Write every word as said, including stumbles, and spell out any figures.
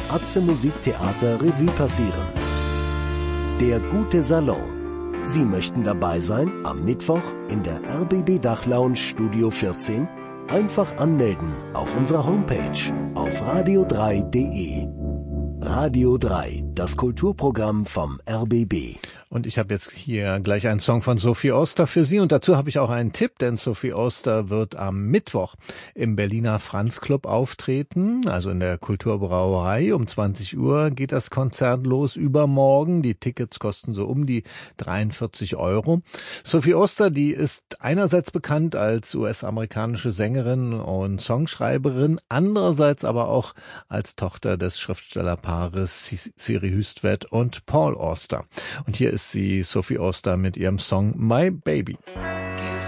Atze Musiktheater Revue passieren. Der gute Salon. Sie möchten dabei sein am Mittwoch in der R B B Dachlounge Studio vierzehn? Einfach anmelden auf unserer Homepage auf radio drei punkt de. Radio drei, das Kulturprogramm vom R B B. Und ich habe jetzt hier gleich einen Song von Sophie Oster für Sie und dazu habe ich auch einen Tipp, denn Sophie Oster wird am Mittwoch im Berliner Franz Club auftreten, also in der Kulturbrauerei. Um zwanzig Uhr geht das Konzert los, übermorgen. Die Tickets kosten so um die dreiundvierzig Euro. Sophie Oster, die ist einerseits bekannt als U S-amerikanische Sängerin und Songschreiberin, andererseits aber auch als Tochter des Schriftstellerpaares Siri Hustvedt und Paul Auster. Und hier ist sie, Sophie Oster, mit ihrem Song My Baby.